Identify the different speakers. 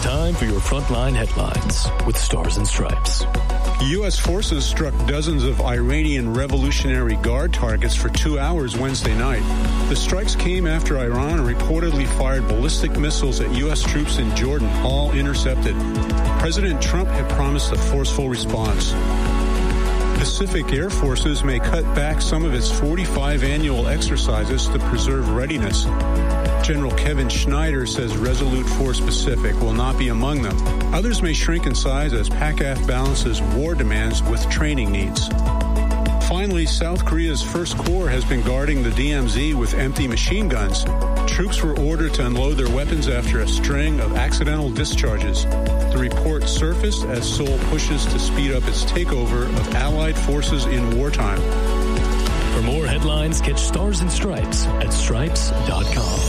Speaker 1: time for your Frontline headlines with Stars and Stripes.
Speaker 2: U.S. forces struck dozens of Iranian Revolutionary Guard targets for 2 hours Wednesday night. The strikes came after Iran reportedly fired ballistic missiles at U.S. troops in Jordan, all intercepted. President Trump had promised a forceful response. Pacific Air Forces may cut back some of its 45 annual exercises to preserve readiness. General Kevin Schneider says Resolute Force Pacific will not be among them. Others may shrink in size as PACAF balances war demands with training needs. Finally, South Korea's First Corps has been guarding the DMZ with empty machine guns. Troops were ordered to unload their weapons after a string of accidental discharges. The report surfaced as Seoul pushes to speed up its takeover of Allied forces in wartime.
Speaker 1: For more headlines, catch Stars and Stripes at stripes.com.